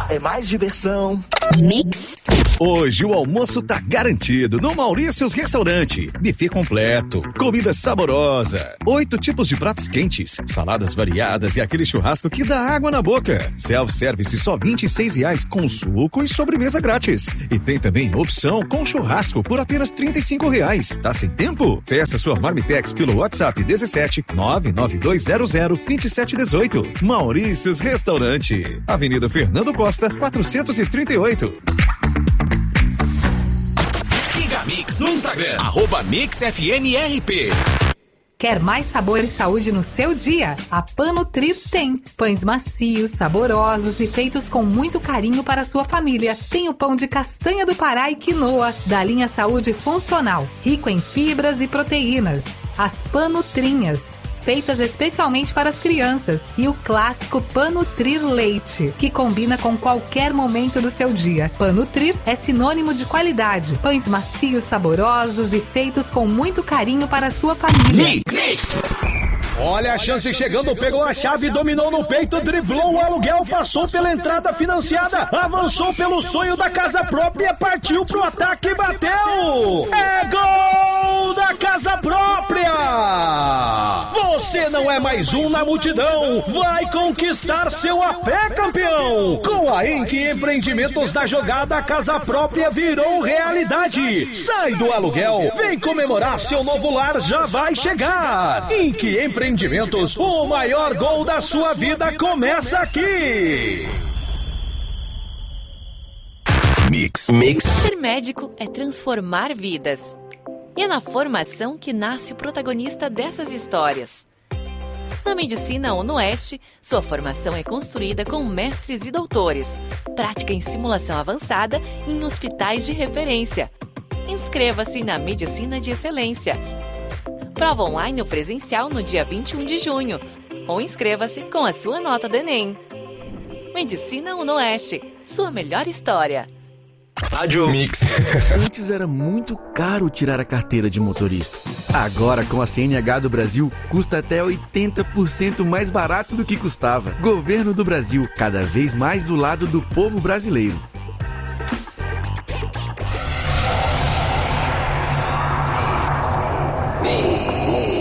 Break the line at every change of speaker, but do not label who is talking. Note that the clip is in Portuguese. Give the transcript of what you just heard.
é mais diversão.
Mix.
Hoje o almoço tá garantido no Maurícios Restaurante. Buffet completo, comida saborosa, 8 tipos de pratos quentes, saladas variadas e aquele churrasco que dá água na boca. Self-service só R$26 com suco e sobremesa grátis. E tem também opção com churrasco por apenas R$35. Tá sem tempo? Peça sua Marmitex pelo WhatsApp 17 99200 2718. Maurícios Restaurante, Avenida Fernando Costa, 438.
Siga a Mix no Instagram, @MixFMRP.
Quer mais sabor e saúde no seu dia? A Panutrir tem. Pães macios, saborosos e feitos com muito carinho para a sua família. Tem o pão de castanha do Pará e quinoa, da linha Saúde Funcional, rico em fibras e proteínas. As Panutrinhas, feitas especialmente para as crianças, e o clássico Panutrir Leite, que combina com qualquer momento do seu dia. Panutrir é sinônimo de qualidade. Pães macios, saborosos e feitos com muito carinho para a sua família.
Mix.
Olha a chance chegando, pegou a chave, dominou no peito, driblou o aluguel, passou pela entrada financiada, avançou pelo sonho da casa própria, partiu pro ataque e bateu! É gol da casa própria! Você não é mais um na multidão, vai conquistar seu AP, campeão! Com a Inc Empreendimentos da jogada, a casa própria virou realidade! Sai do aluguel, vem comemorar seu novo lar, já vai chegar! Inc Empreendimentos, o maior gol da sua vida começa aqui!
Mix.
Ser médico é transformar vidas. E é na formação que nasce o protagonista dessas histórias. Na Medicina UnoOeste, sua formação é construída com mestres e doutores. Prática em simulação avançada em hospitais de referência. Inscreva-se na Medicina de Excelência. Prova online ou presencial no dia 21 de junho. Ou inscreva-se com a sua nota do Enem. Medicina UnoOeste, sua melhor história.
Rádio Mix.
Antes era muito caro tirar a carteira de motorista. Agora, com a CNH do Brasil, custa até 80% mais barato do que custava. Governo do Brasil, cada vez mais do lado do povo brasileiro.
Mix.